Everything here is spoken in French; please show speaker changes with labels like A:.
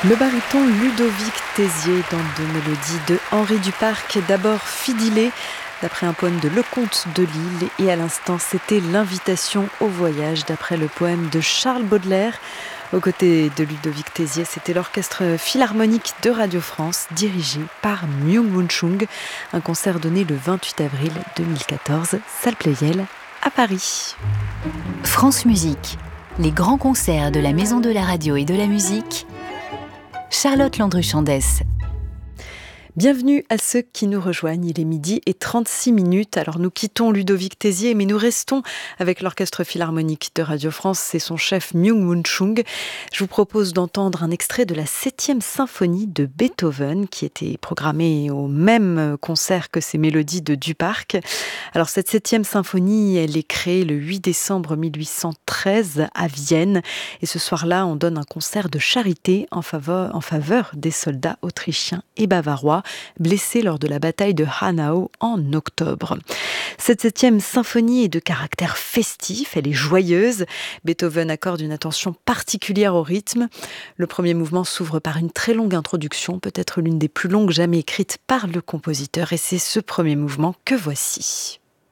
A: Le baryton Ludovic Tézier dans deux mélodies de Henri Duparc, d'abord Fidilé, d'après un poème de Lecomte de Lille, et à l'instant c'était L'invitation au voyage, d'après le poème de Charles Baudelaire. Aux côtés de Ludovic Tézier, c'était l'orchestre philharmonique de Radio France, dirigé par Myung-Whun Chung, un concert donné le 28 avril 2014, salle Pleyel, à Paris.
B: France Musique, les grands concerts de la Maison de la Radio et de la Musique, Charlotte Landru-Chandès.
A: Bienvenue à ceux qui nous rejoignent, il est 12h36. Alors nous quittons Ludovic Tézier, mais nous restons avec l'Orchestre Philharmonique de Radio France et son chef Myung-Whun Chung. Je vous propose d'entendre un extrait de la 7e symphonie de Beethoven, qui était programmée au même concert que ces mélodies de Duparc. Alors cette 7e symphonie, elle est créée le 8 décembre 1813 à Vienne. Et ce soir-là, on donne un concert de charité en faveur des soldats autrichiens et bavarois blessés lors de la bataille de Hanau en octobre. Cette 7e symphonie est de caractère festif, elle est joyeuse. Beethoven accorde une attention particulière au rythme. Le premier mouvement s'ouvre par une très longue introduction, peut-être l'une des plus longues jamais écrites par le compositeur, et c'est ce premier mouvement que voici.